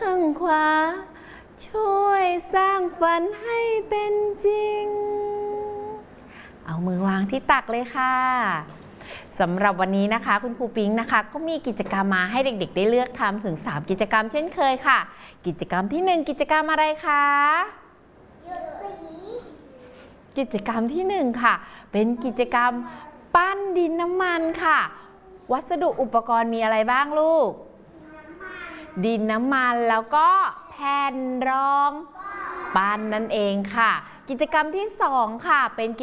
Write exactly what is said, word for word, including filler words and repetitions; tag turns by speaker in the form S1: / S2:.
S1: ข้างขวาช่วยสร้างฝันให้เป็นจริงเอามือวางที่ตักเลยค่ะสำหรับวันนี้นะคะคุณครูปิ๊งนะคะก็มีกิจกรรมมาให้เด็กๆได้เลือกทำถึงสามกิจกรรมเช่นเคยค่ะกิจกรรมที่หนึ่งกิจกรรมอะไรคะกิจกรรมที่หนึ่งค่ะเป็นกิจกรรมปั้นดินน้ำมันค่ะวัสดุอุปกรณ์มีอะไรบ้างลูกดินน้ำมันแล้วก็แผ่นรองปั้นนั่นเองค่ะกิจกรรมที่สองค่ะเป็น